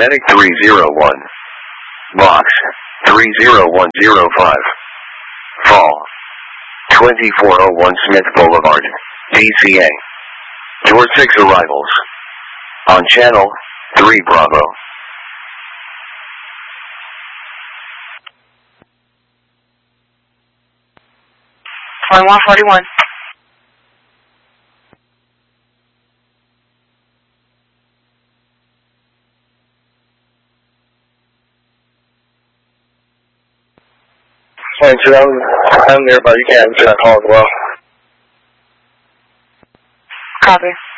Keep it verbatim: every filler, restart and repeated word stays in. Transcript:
Medic three zero one. Box three zero one zero five. Fall twenty-four oh one Smith Boulevard, D C A. Door six arrivals. On channel three Bravo. twenty-one forty-one. twenty-two, I'm, I'm nearby. You can answer that call as well. Copy.